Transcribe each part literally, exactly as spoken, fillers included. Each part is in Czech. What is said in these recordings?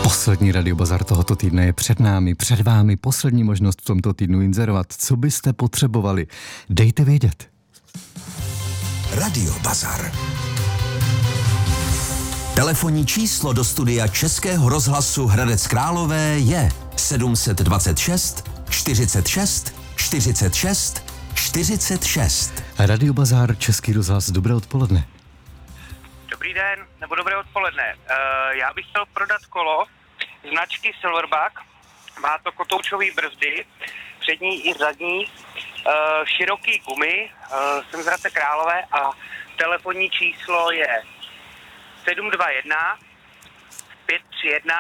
Poslední Radiobazar tohoto týdne je před námi, před vámi poslední možnost v tomto týdnu inzerovat. Co byste potřebovali? Dejte vědět. Radiobazar. Telefonní číslo do studia Českého rozhlasu Hradec Králové je sedm dvacet šest čtyřicet šest čtyřicet šest čtyřicet šest. Radiobazar, Český rozhlas, dobré odpoledne. Dobrý den, nebo dobré odpoledne. Uh, já bych chtěl prodat kolo značky Silverback. Má to kotoučový brzdy, přední i zadní, uh, široký gumy, uh, jsem z Hradce Králové a telefonní číslo je sedm dva jedna pět tři jedna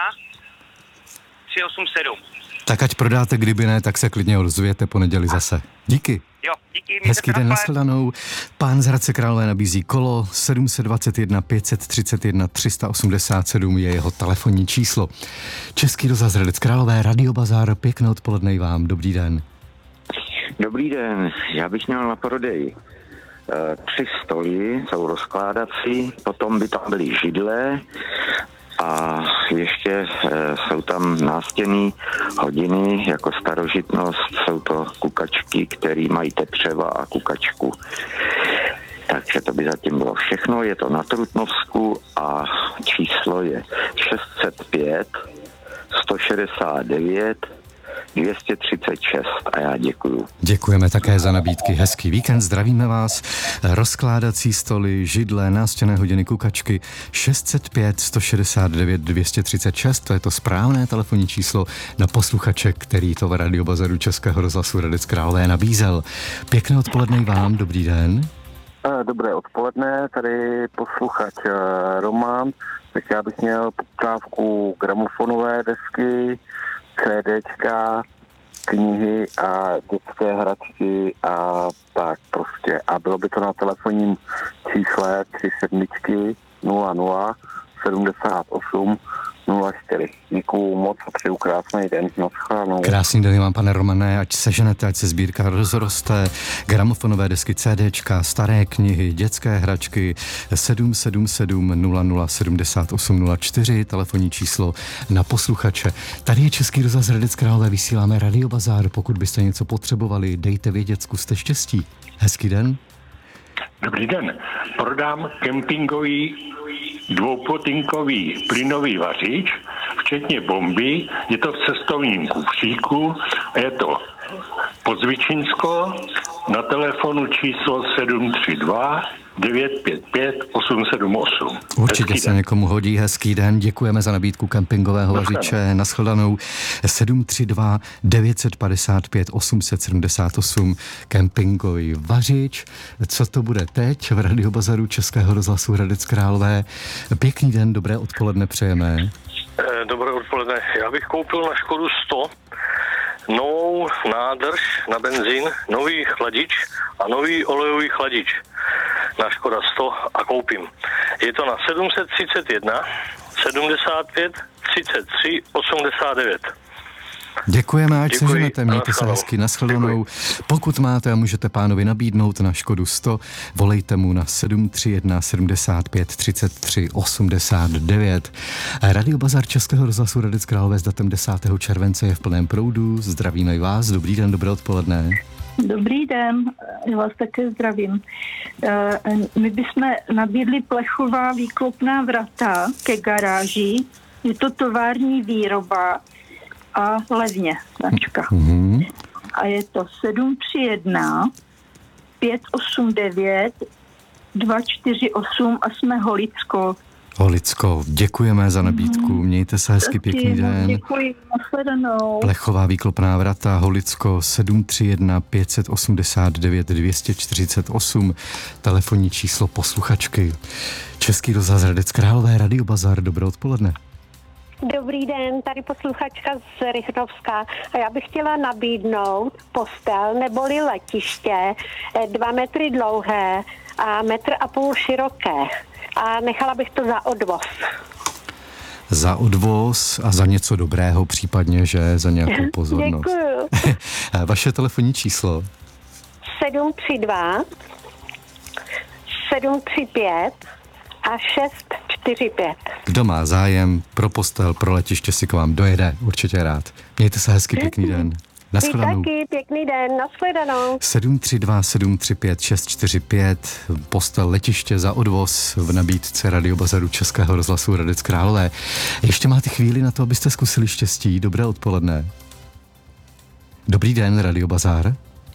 tři osm sedm. Tak ať prodáte, kdyby ne, tak se klidně ozvěte po neděli zase. Díky. Jo, díky. Hezký den, nashledanou. Pán z Hradce Králové nabízí kolo sedm dvacet jedna pět třicet jedna tři osmdesát sedm je jeho telefonní číslo. Český rozhlas Hradec Králové, Radiobazar, pěkné odpoledne i vám. Dobrý den. Dobrý den, já bych měl na prodej e, tři stoly, jsou rozkládací, potom by tam byly židle a ještě e, jsou tam nástěnné hodiny, jako starožitnost, jsou to kukačky, které mají tetřeva a kukačku. Takže to by zatím bylo všechno, je to na Trutnovsku a číslo je šest set pět sto šedesát devět dvě stě třicet šest a já děkuju. Děkujeme také za nabídky. Hezký víkend, zdravíme vás. Rozkládací stoly, židle, nástěnné hodiny, kukačky šest set pět sto šedesát devět dvě stě třicet šest, to je to správné telefonní číslo na posluchače, který to v Radiobazaru Českého rozhlasu Hradec Králové nabízel. Pěkné odpoledne i vám, dobrý den. Dobré odpoledne, tady posluchač Roman, tak já bych měl poptávku gramofonové desky, CDčka, knihy a dětské hračky a tak prostě. A bylo by to na telefonním čísle tři sedmičky nula nula sedmdesát osm nula čtyři. Děkuju moc a přeju krásný den. Naschledanou. Krásný den vám, pane Romane, ať seženete, ať se sbírka rozroste. Gramofonové desky, CDčka, staré knihy, dětské hračky sedm sedm sedm nula nula sedmdesát osm nula čtyři, telefonní číslo na posluchače. Tady je Český rozhlas Hradec Králové, vysíláme Radiobazar. Pokud byste něco potřebovali, dejte vědět, zkuste štěstí. Hezký den. Dobrý den. Prodám kempingový dvoupotinkový plynový vařič, včetně bomby. Je to v cestovním kufříku a je to Podzvičinsko na telefonu číslo sedm tři dva devět pět pět osm sedm osm. Určitě se někomu hodí. Hezký den, děkujeme za nabídku kempingového vařiče. Nashledanou. Sedm tři dva devět pět pět osm sedm osm, kempingový vařič. Co to bude teď v Radiobazaru Českého rozhlasu Hradec Králové? Pěkný den, dobré odpoledne přejeme. Dobré odpoledne. Já bych koupil na Škodu sto novou nádrž na benzín, nový chladič a nový olejový chladič na Škoda sto a koupím. Je to na sedm set třicet jedna sedmdesát pět třicet tři osmdesát devět. Děkujeme, ať Děkuji, seženete, mějte se hezky, nashledanou. Pokud máte a můžete pánovi nabídnout na Škodu sto, volejte mu na sedm tři jedna sedmdesát pět třicet tři osmdesát devět. Radiobazar Českého rozhlasu Hradec Králové s datem desátého července je v plném proudu. Zdravíme i vás, dobrý den, dobré odpoledne. Dobrý den, já vás také zdravím. My bychom nabídli plechová výklopná vrata ke garáži. Je to tovární výroba a levně značka. Mm-hmm. A je to sedm tři jedna pět osm devět dva čtyři osm a jsme Holicko. Holicko, děkujeme za nabídku, mějte se hezky, pěkný den. Děkuji, nashledanou. Plechová výklopná vrata, Holicko, sedm tři jedna pět osm devět dvě čtyřicet osm, telefonní číslo posluchačky. Český rozhlas Hradec Králové, Radiobazar, dobré odpoledne. Dobrý den, tady posluchačka z Rychnovska a já bych chtěla nabídnout postel neboli letiště, dva metry dlouhé a metr a půl široké a nechala bych to za odvoz. Za odvoz a za něco dobrého, případně, že za nějakou pozornost. Děkuju. Vaše telefonní číslo? sedm tři dva sedm tři pět a šest čtyři pět. Kdo má zájem pro postel, pro letiště, si k vám dojede, určitě rád. Mějte se hezky, pěkný den. Nashledanou. Vy taky, pěkný den, nashledanou. sedm tři dva sedm tři pět šest čtyři pět, postel letiště za odvoz v nabídce Radiobazaru Českého rozhlasu Hradec Králové. Ještě máte chvíli na to, abyste zkusili štěstí. Dobré odpoledne. Dobrý den, Radiobazar.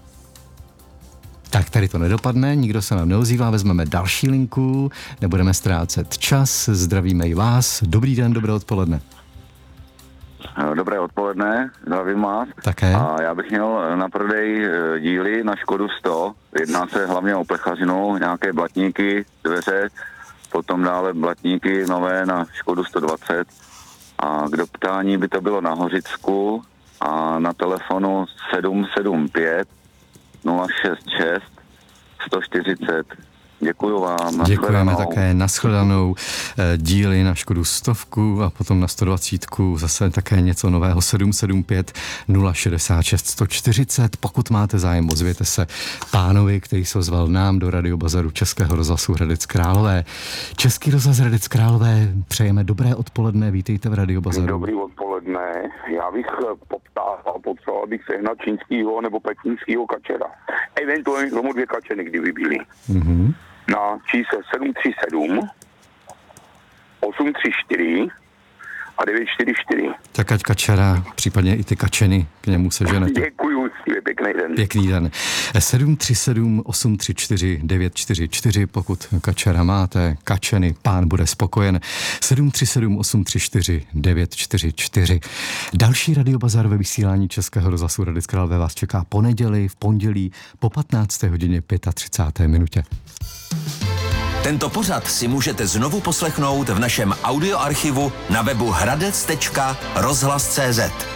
Tak tady to nedopadne, nikdo se nám neozývá, vezmeme další linku, nebudeme ztrácet čas, zdravíme i vás. Dobrý den, dobré odpoledne. Dobré odpoledne, zdravím vás. Také. A já bych měl na prodej díly na Škodu sto. Jedná se hlavně o plechařinu, nějaké blatníky, dveře, potom dále blatníky nové na Škodu sto dvacet. A k doptání by to bylo na Hořicku a na telefonu sedm sedm pět nula šest šest sto čtyřicet. Děkuju vám. Děkujeme také, nashledanou. Díly na Škodu stovku a potom na sto dvacet zase také něco nového sedm sedm pět nula šedesát šest sto čtyřicet. Pokud máte zájem, ozvěte se pánovi, který se ozval nám do Radiobazaru Českého rozhlasu Hradec Králové. Český rozhlas Hradec Králové, přejeme dobré odpoledne, vítejte v Radiobazaru. Dobrý odpoledne, já bych poptával, potřeboval bych sehnat čínskýho nebo pekínskýho kačera. Eventuálně k tomu dvě kačeny, kdyby byly. Mm-hmm. Na čísle sedm tři sedm osm tři čtyři a devět čtyři čtyři. Tak ať kačera, případně i ty kačeny, k němu se ženete. Děkuju, pěkný den. Pěkný den. sedm tři sedm osm tři čtyři devět čtyři čtyři, pokud kačera máte, kačeny, pán bude spokojen. sedm tři sedm osm tři čtyři devět čtyři čtyři. Další Radiobazar ve vysílání Českého rozhlasu Hradec Králové vás čeká po neděli, v pondělí po patnácté hodině třicáté páté minutě. Tento pořad si můžete znovu poslechnout v našem audioarchivu na webu hradec tečka rozhlas tečka cé zet.